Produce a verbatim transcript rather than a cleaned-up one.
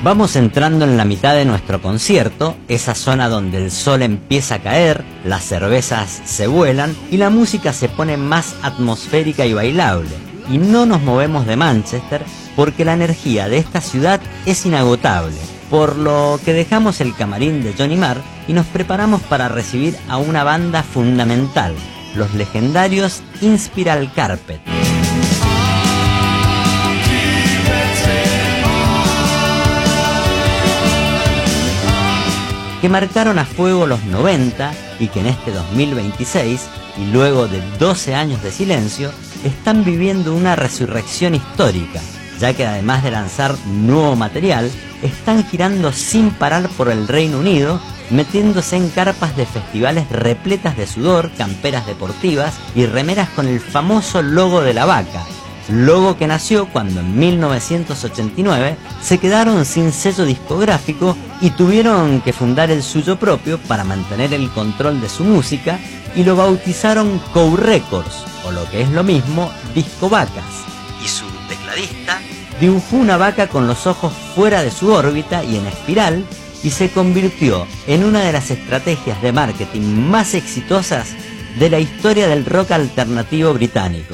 Vamos entrando en la mitad de nuestro concierto, esa zona donde el sol empieza a caer, las cervezas se vuelan y la música se pone más atmosférica y bailable. Y no nos movemos de Manchester porque la energía de esta ciudad es inagotable, por lo que dejamos el camarín de Johnny Marr y nos preparamos para recibir a una banda fundamental, los legendarios Inspiral Carpet. Que marcaron a fuego los noventa y que en este dos mil veintiséis, y luego de doce años de silencio, están viviendo una resurrección histórica, ya que además de lanzar nuevo material, están girando sin parar por el Reino Unido, metiéndose en carpas de festivales repletas de sudor, camperas deportivas y remeras con el famoso logo de la vaca, logo que nació cuando en mil novecientos ochenta y nueve se quedaron sin sello discográfico y tuvieron que fundar el suyo propio para mantener el control de su música, y lo bautizaron Cow Records, o lo que es lo mismo, Disco Vacas. Y su tecladista dibujó una vaca con los ojos fuera de su órbita y en espiral, y se convirtió en una de las estrategias de marketing más exitosas de la historia del rock alternativo británico.